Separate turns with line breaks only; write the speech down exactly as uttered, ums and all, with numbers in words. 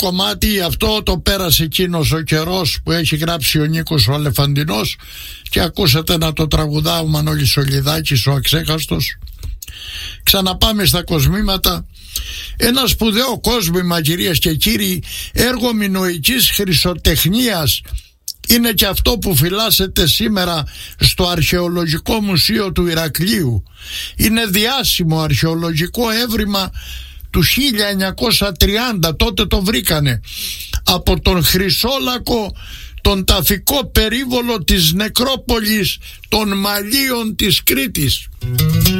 κομμάτι αυτό το πέρασε εκείνος ο καιρός που έχει γράψει ο Νίκος ο Αλεφαντινός και ακούσατε να το τραγουδά ο Μανώλης Σολιδάκης, ο αξέχαστος. Ξαναπάμε στα κοσμήματα. Ένα σπουδαίο κόσμημα, κυρίες και κύριοι, έργο μινωικής χρυσοτεχνίας είναι και αυτό που φυλάσσεται σήμερα στο Αρχαιολογικό Μουσείο του Ηρακλείου. Είναι διάσημο αρχαιολογικό έβριμα του χίλια εννιακόσια τριάντα, τότε το βρήκανε, από τον Χρυσόλακο, τον ταφικό περίβολο της νεκρόπολης των Μαλίων της Κρήτης.